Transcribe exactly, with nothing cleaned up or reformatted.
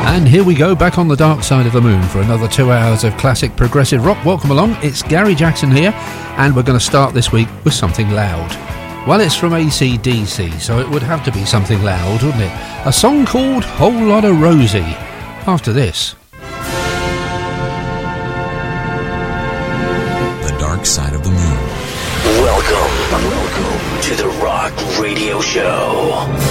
And here we go, back on the dark side of the moon for another two hours of classic progressive rock. Welcome along, it's Gary Jackson here, and we're going to start this week with something loud. Well, it's from A C D C, so it would have to be something loud, wouldn't it? A song called Whole Lotta Rosie, after this. The Dark Side of the Moon. Welcome, welcome to the Rock Radio Show.